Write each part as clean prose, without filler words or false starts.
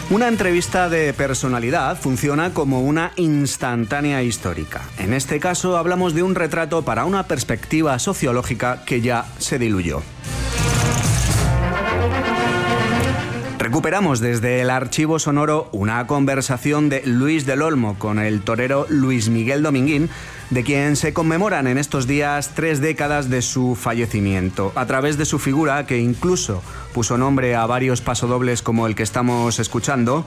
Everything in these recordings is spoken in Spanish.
Una entrevista de personalidad funciona como una instantánea histórica. En este caso hablamos de un retrato para una perspectiva sociológica que ya se diluyó. Recuperamos desde el archivo sonoro una conversación de Luis del Olmo con el torero Luis Miguel Dominguín, de quien se conmemoran en estos días 3 décadas de su fallecimiento, a través de su figura, que incluso puso nombre a varios pasodobles como el que estamos escuchando.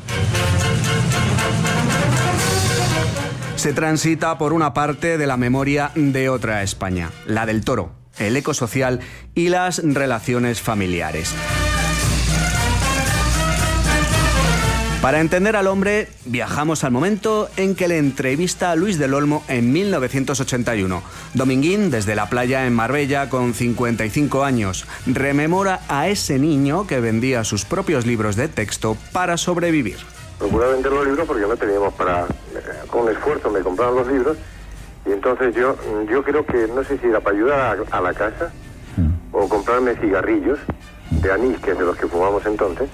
Se transita por una parte de la memoria de otra España, la del toro, el eco social y las relaciones familiares. Para entender al hombre, viajamos al momento en que le entrevista a Luis del Olmo en 1981. Dominguín, desde la playa en Marbella, con 55 años, rememora a ese niño que vendía sus propios libros de texto para sobrevivir. Procuraba vender los libros porque no teníamos para... Con esfuerzo me compraban los libros y entonces yo creo que no sé si era para ayudar a la casa o comprarme cigarrillos de anís, que es de los que fumamos entonces.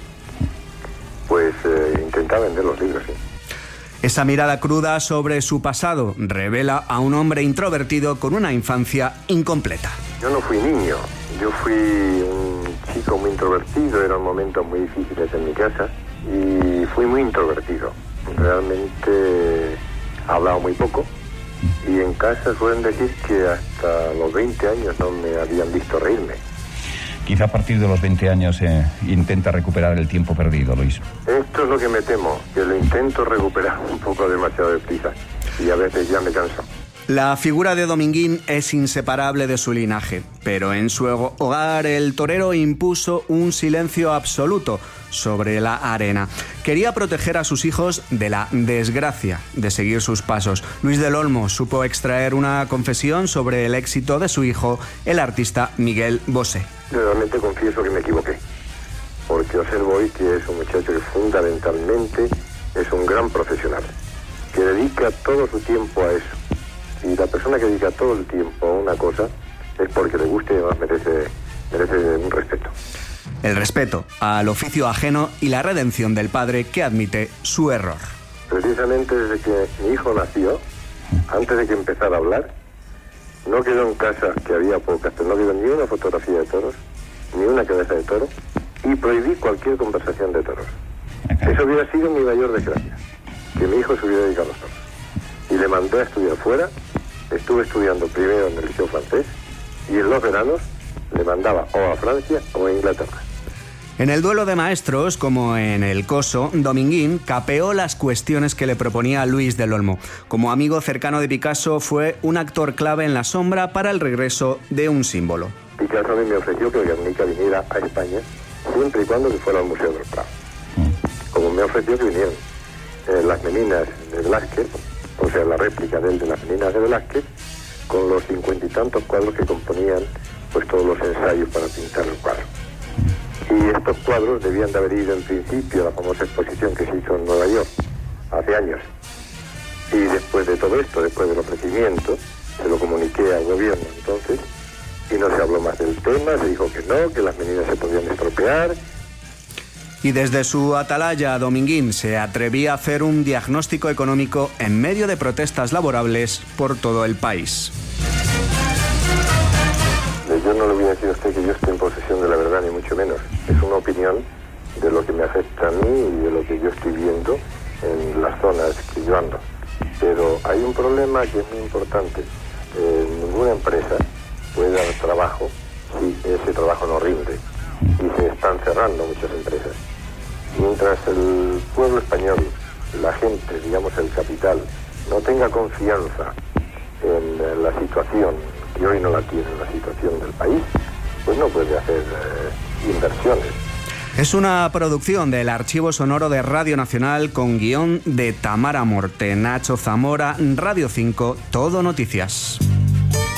Pues intentaba vender los libros, sí. Esa mirada cruda sobre su pasado revela a un hombre introvertido con una infancia incompleta. Yo no fui niño, yo fui un chico muy introvertido, eran momentos muy difíciles en mi casa y fui muy introvertido. Realmente hablaba muy poco y en casa suelen decir que hasta los 20 años no me habían visto reírme. Quizá a partir de los 20 años intenta recuperar el tiempo perdido, Luis. Esto es lo que me temo, que lo intento recuperar un poco demasiado deprisa y a veces ya me canso. La figura de Dominguín es inseparable de su linaje, pero en su hogar el torero impuso un silencio absoluto sobre la arena. Quería proteger a sus hijos de la desgracia de seguir sus pasos. Luis del Olmo supo extraer una confesión sobre el éxito de su hijo, el artista Miguel Bosé. Realmente confieso que me equivoqué, porque observo hoy que es un muchacho que fundamentalmente es un gran profesional, que dedica todo su tiempo a eso. Y la persona que dedica todo el tiempo a una cosa es porque le guste y además merece un respeto. El respeto al oficio ajeno y la redención del padre que admite su error. Precisamente desde que mi hijo nació, antes de que empezara a hablar, no quedó en casa, que había pocas, pero no quedó ni una fotografía de toros, ni una cabeza de toro, y prohibí cualquier conversación de toros. Eso hubiera sido mi mayor desgracia, que mi hijo se hubiera dedicado a los toros. Y le mandé a estudiar fuera, estuve estudiando primero en el Liceo Francés, y en los veranos le mandaba o a Francia o a Inglaterra. En el duelo de maestros, como en el Coso, Dominguín capeó las cuestiones que le proponía Luis del Olmo. Como amigo cercano de Picasso, fue un actor clave en la sombra para el regreso de un símbolo. Picasso a mí me ofreció que Guernica viniera a España, siempre y cuando que fuera al Museo del Prado. Como me ofreció que vinieran las meninas de Velázquez, o sea, la réplica de él de las meninas de Velázquez, con los 50 y tantos cuadros que componían pues todos los ensayos para pintar el cuadro. Y estos cuadros debían de haber ido en principio a la famosa exposición que se hizo en Nueva York hace años. Y después de todo esto, después del ofrecimiento, se lo comuniqué al gobierno entonces y no se habló más del tema, se dijo que no, que las meninas se podían estropear. Y desde su atalaya, Dominguín se atrevía a hacer un diagnóstico económico en medio de protestas laborables por todo el país. Yo no le voy a decir a usted que yo esté en posesión de la verdad, ni mucho menos. Es una opinión de lo que me afecta a mí y de lo que yo estoy viendo en las zonas que yo ando. Pero hay un problema que es muy importante. Ninguna empresa puede dar trabajo si ese trabajo no rinde. Y se están cerrando muchas empresas. Mientras el pueblo español, la gente, digamos el capital, no tenga confianza en la situación, que hoy no la tiene, la situación del país, pues no puede hacer inversiones. Es una producción del Archivo Sonoro de Radio Nacional con guión de Tamara Morte, Nacho Zamora, Radio 5, Todo Noticias.